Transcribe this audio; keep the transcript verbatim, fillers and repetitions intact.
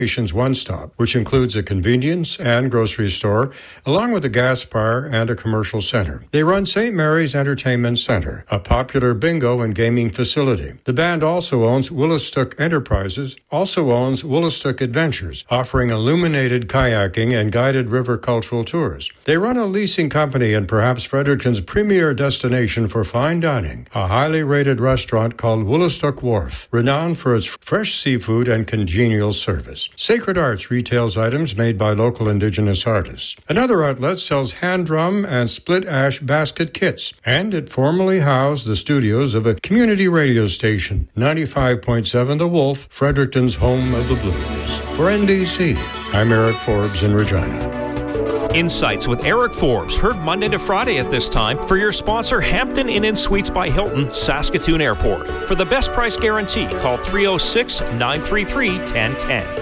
Nation's One Stop, which includes a convenience and grocery store, along with a gas bar and a commercial center. They run Saint Mary's Entertainment Center, a popular bingo and gaming facility. The band also owns Willistook Enterprises, also owns Willistook Adventures, offering illuminated kayaking and guided river cultural tours. They run a leasing company in perhaps Fredericton's premier destination for fine dining, a highly rated restaurant called Willistook Wharf, renowned for its fresh seafood and congenial service. Sacred Arts retails items made by local Indigenous artists. Another outlet sells hand drum and split ash basket kits, and it formerly housed the studios of a community radio station, ninety-five point seven The Wolf, Fredericton's home of the blues. For N B C, I'm Eric Forbes in Regina. Insights with Eric Forbes, heard Monday to Friday at this time for your sponsor, Hampton Inn and Suites by Hilton, Saskatoon Airport. For the best price guarantee, call three oh six, nine three three, one oh one oh.